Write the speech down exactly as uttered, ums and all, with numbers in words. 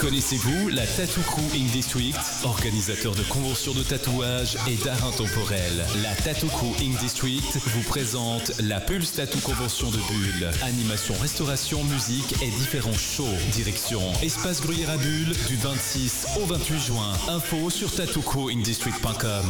Connaissez-vous la Tattoo Crew Ink District, organisateur de conventions de tatouage et d'art intemporel. La Tattoo Crew Ink District vous présente la Pulse Tattoo Convention de Bulle. Animation, restauration, musique et différents shows. Direction Espace Gruyère à Bulle du vingt-six au vingt-huit juin. Info sur tattoo crew ink district point com.